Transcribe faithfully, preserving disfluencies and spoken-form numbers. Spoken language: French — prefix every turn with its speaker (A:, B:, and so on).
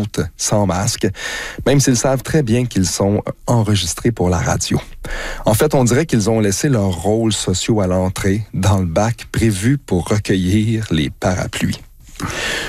A: autres, sans masque, même s'ils savent très bien qu'ils sont enregistrés pour la radio. En fait, on dirait qu'ils ont laissé leurs rôles sociaux à l'entrée, dans le bac prévu pour recueillir les parapluies.